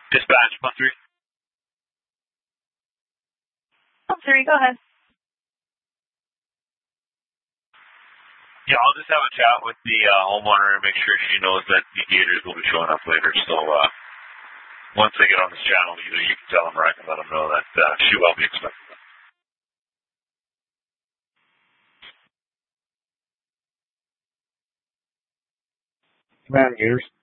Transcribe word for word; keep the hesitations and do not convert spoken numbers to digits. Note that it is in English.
Dispatch, one three. One three, go ahead. Yeah, I'll just have a chat with the uh, homeowner and make sure she knows that the gators will be showing up later. So uh, once they get on this channel, either you can tell them or I can let them know that uh, she will be expecting them. Command gators.